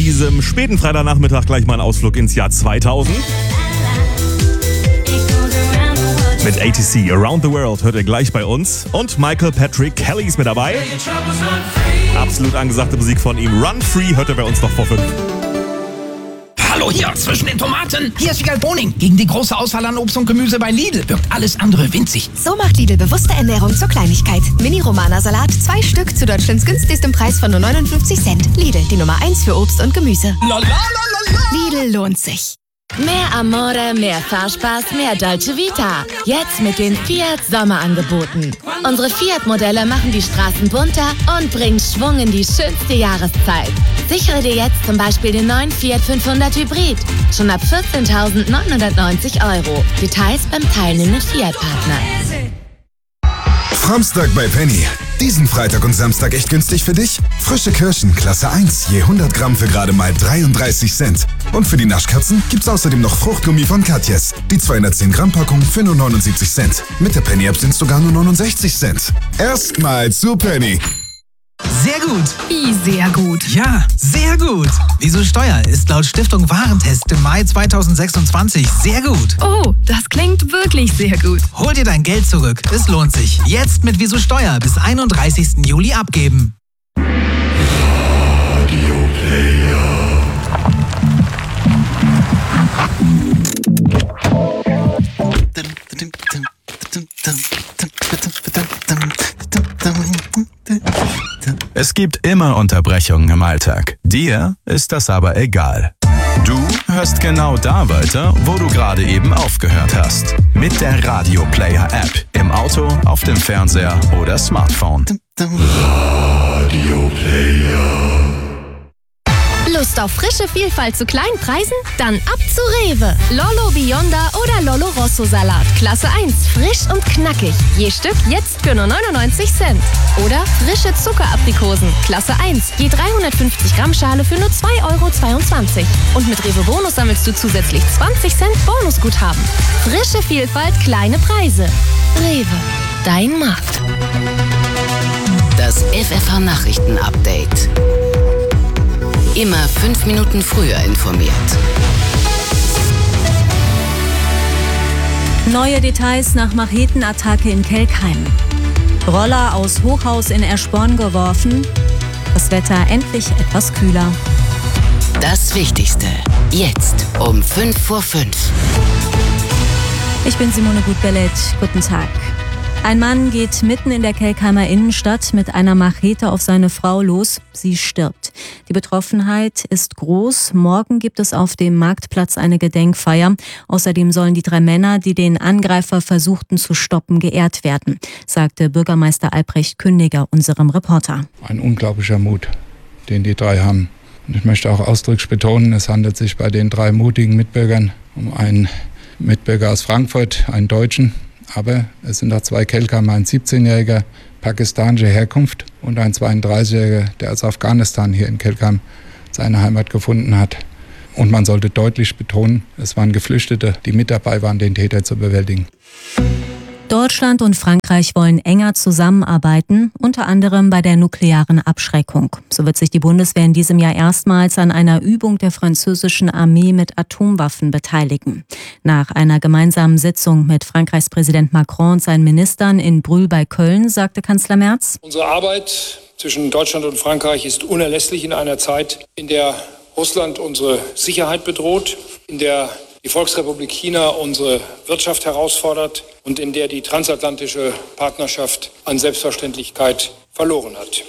diesem späten Freitagnachmittag gleich mal einen Ausflug ins Jahr 2000. Mit ATC Around the World hört ihr gleich bei uns. Und Michael Patrick Kelly ist mit dabei. Absolut angesagte Musik von ihm. Run Free hört ihr bei uns noch vor 5. Hallo hier, zwischen den Tomaten. Hier ist Wiegald Boning. Gegen die große Auswahl an Obst und Gemüse bei Lidl wirkt alles andere winzig. So macht Lidl bewusste Ernährung zur Kleinigkeit. Mini-Romana-Salat, 2 Stück zu Deutschlands günstigstem Preis von nur 59 Cent. Lidl, die Nummer 1 für Obst und Gemüse. Lidl lohnt sich. Mehr Amore, mehr Fahrspaß, mehr Dolce Vita. Jetzt mit den Fiat Sommerangeboten. Unsere Fiat-Modelle machen die Straßen bunter und bringen Schwung in die schönste Jahreszeit. Sichere dir jetzt zum Beispiel den neuen Fiat 500 Hybrid. Schon ab 14.990 €. Details beim teilnehmenden Fiat-Partner. Samstag bei Penny. Diesen Freitag und Samstag echt günstig für dich? Frische Kirschen, Klasse 1, je 100 Gramm für gerade mal 33 Cent. Und für die Naschkatzen gibt's außerdem noch Fruchtgummi von Katjes. Die 210 Gramm Packung für nur 79 Cent. Mit der Penny-App sind's sogar nur 69 Cent. Erstmal zu Penny. Sehr gut. Wie sehr gut? Ja, sehr gut. Wieso Steuer ist laut Stiftung Warentest im Mai 2026 sehr gut. Oh, das klingt wirklich sehr gut. Hol dir dein Geld zurück. Es lohnt sich. Jetzt mit Wieso Steuer bis 31. Juli abgeben. Es gibt immer Unterbrechungen im Alltag. Dir ist das aber egal. Du hörst genau da weiter, wo du gerade eben aufgehört hast. Mit der Radio Player App. Im Auto, auf dem Fernseher oder Smartphone. Radio Player. Lust auf frische Vielfalt zu kleinen Preisen? Dann ab zu Rewe. Lollo Bionda oder Lollo Rosso Salat. Klasse 1, frisch und knackig. Je Stück jetzt für nur 99 Cent. Oder frische Zuckeraprikosen. Klasse 1, je 350 Gramm Schale für nur 2,22 €. Und mit Rewe Bonus sammelst du zusätzlich 20 Cent Bonusguthaben. Frische Vielfalt, kleine Preise. Rewe, dein Markt. Das FFH Nachrichten Update. Immer 5 Minuten früher informiert. Neue Details nach Machetenattacke in Kelkheim. Roller aus Hochhaus in Eschborn geworfen. Das Wetter endlich etwas kühler. Das Wichtigste. Jetzt um 5 vor 5. Ich bin Simone Gutbellet. Guten Tag. Ein Mann geht mitten in der Kelkheimer Innenstadt mit einer Machete auf seine Frau los. Sie stirbt. Die Betroffenheit ist groß. Morgen gibt es auf dem Marktplatz eine Gedenkfeier. Außerdem sollen die 3 Männer, die den Angreifer versuchten zu stoppen, geehrt werden, sagte Bürgermeister Albrecht Kündiger unserem Reporter. Ein unglaublicher Mut, den die 3 haben. Und ich möchte auch ausdrücklich betonen, es handelt sich bei den 3 mutigen Mitbürgern um einen Mitbürger aus Frankfurt, einen Deutschen. Aber es sind auch 2 Kelkheimer, ein 17-jähriger pakistanischer Herkunft und ein 32-jähriger, der aus Afghanistan hier in Kelkheim seine Heimat gefunden hat. Und man sollte deutlich betonen, es waren Geflüchtete, die mit dabei waren, den Täter zu bewältigen. Deutschland und Frankreich wollen enger zusammenarbeiten, unter anderem bei der nuklearen Abschreckung. So wird sich die Bundeswehr in diesem Jahr erstmals an einer Übung der französischen Armee mit Atomwaffen beteiligen. Nach einer gemeinsamen Sitzung mit Frankreichs Präsident Macron und seinen Ministern in Brühl bei Köln sagte Kanzler Merz: Unsere Arbeit zwischen Deutschland und Frankreich ist unerlässlich in einer Zeit, in der Russland unsere Sicherheit bedroht, in der die Volksrepublik China unsere Wirtschaft herausfordert und in der die transatlantische Partnerschaft an Selbstverständlichkeit verloren hat.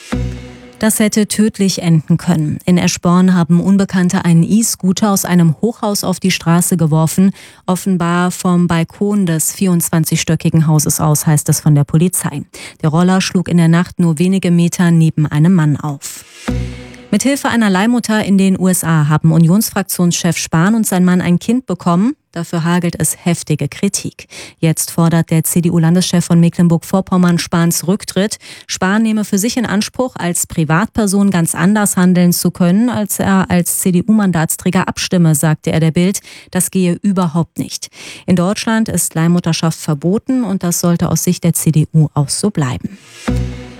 Das hätte tödlich enden können. In Eschborn haben Unbekannte einen E-Scooter aus einem Hochhaus auf die Straße geworfen, offenbar vom Balkon des 24-stöckigen Hauses aus, heißt es von der Polizei. Der Roller schlug in der Nacht nur wenige Meter neben einem Mann auf. Mithilfe einer Leihmutter in den USA haben Unionsfraktionschef Spahn und sein Mann ein Kind bekommen. Dafür hagelt es heftige Kritik. Jetzt fordert der CDU-Landeschef von Mecklenburg-Vorpommern Spahns Rücktritt. Spahn nehme für sich in Anspruch, als Privatperson ganz anders handeln zu können, als er als CDU-Mandatsträger abstimme, sagte er der Bild. Das gehe überhaupt nicht. In Deutschland ist Leihmutterschaft verboten und das sollte aus Sicht der CDU auch so bleiben.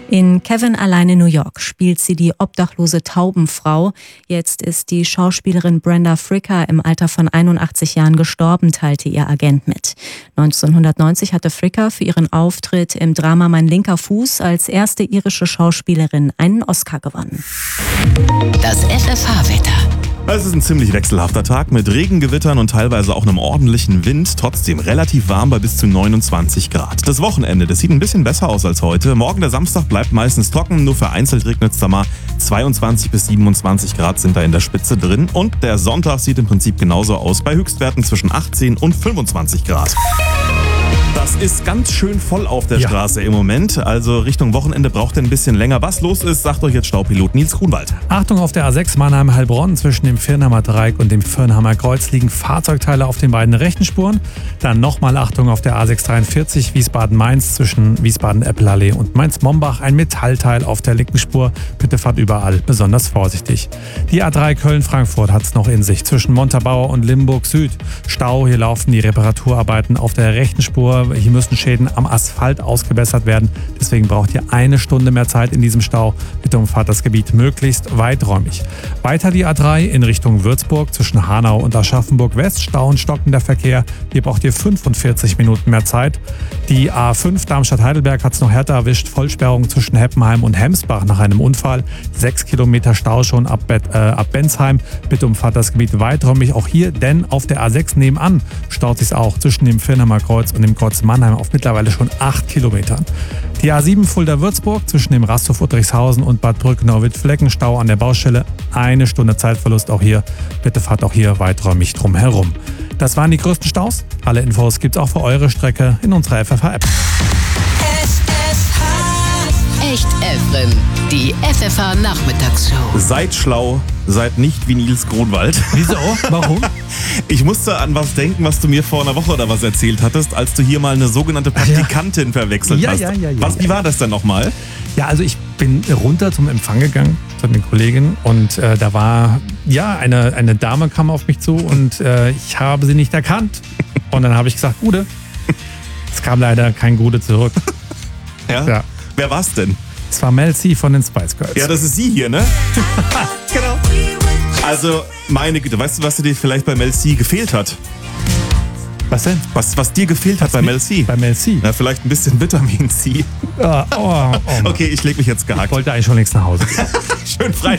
In Kevin allein in New York spielt sie die obdachlose Taubenfrau. Jetzt ist die Schauspielerin Brenda Fricker im Alter von 81 Jahren gestorben, teilte ihr Agent mit. 1990 hatte Fricker für ihren Auftritt im Drama Mein linker Fuß als erste irische Schauspielerin einen Oscar gewonnen. Das FFH-Wetter. Es ist ein ziemlich wechselhafter Tag mit Regengewittern und teilweise auch einem ordentlichen Wind. Trotzdem relativ warm bei bis zu 29 Grad. Das Wochenende, das sieht ein bisschen besser aus als heute. Morgen der Samstag bleibt meistens trocken, nur vereinzelt regnet es da mal. 22 bis 27 Grad sind da in der Spitze drin. Und der Sonntag sieht im Prinzip genauso aus, bei Höchstwerten zwischen 18 und 25 Grad. Das ist ganz schön voll auf der Straße im Moment. Also Richtung Wochenende braucht ihr ein bisschen länger. Was los ist, sagt euch jetzt Staupilot Nils Grunwald. Achtung, auf der A6 Mannheim-Heilbronn zwischen dem Firnheimer Dreieck und dem Firnheimer Kreuz liegen Fahrzeugteile auf den beiden rechten Spuren. Dann nochmal Achtung auf der A643 Wiesbaden-Mainz zwischen Wiesbaden-Eppelallee und Mainz-Mombach. Ein Metallteil auf der linken Spur. Bitte fahrt überall besonders vorsichtig. Die A3 Köln-Frankfurt hat es noch in sich zwischen Montabaur und Limburg Süd. Stau, hier laufen die Reparaturarbeiten auf der rechten Spur. Hier müssen Schäden am Asphalt ausgebessert werden. Deswegen braucht ihr 1 Stunde mehr Zeit in diesem Stau. Bitte umfahrt das Gebiet möglichst weiträumig. Weiter die A3 in Richtung Würzburg zwischen Hanau und Aschaffenburg West. Stau und stockender Verkehr. Hier braucht ihr 45 Minuten mehr Zeit. Die A5 Darmstadt-Heidelberg hat es noch härter erwischt. Vollsperrung zwischen Heppenheim und Hemsbach nach einem Unfall. 6 Kilometer Stau schon ab Bensheim. Bitte umfahrt das Gebiet weiträumig auch hier, denn auf der A6 nebenan staut sich auch zwischen dem Firnheimer Kreuz und dem Kreuz Mannheim auf mittlerweile schon 8 Kilometern. Die A7 Fulda-Würzburg zwischen dem Rasthof Uttrichshausen und Bad Brückenau-Wittflecken. Stau an der Baustelle. 1 Stunde Zeitverlust auch hier. Bitte fahrt auch hier weiträumig drum herum. Das waren die größten Staus. Alle Infos gibt's auch für eure Strecke in unserer FFH-App. Echt Efren, die FFH-Nachmittagsshow. Seid schlau, seid nicht wie Nils Grunwald. Wieso? Warum? Ich musste an was denken, was du mir vor einer Woche oder was erzählt hattest, als du hier mal eine sogenannte Praktikantin verwechselt hast. Wie war das denn nochmal? Ja, also ich bin runter zum Empfang gegangen von den Kollegen und da war eine Dame kam auf mich zu und ich habe sie nicht erkannt. Und dann habe ich gesagt, Gude. Es kam leider kein Gude zurück. Ja? Wer war's denn? Es war Mel C von den Spice Girls. Ja, das ist sie hier, ne? Genau. Also, meine Güte, weißt du, was dir vielleicht bei Mel C gefehlt hat? Was denn? Was dir gefehlt hat bei Mel C? Bei Mel C? Na, vielleicht ein bisschen Vitamin C. Oh, okay, ich leg mich jetzt gehakt. Ich wollte eigentlich schon längst nach Hause gehen. Schön frei.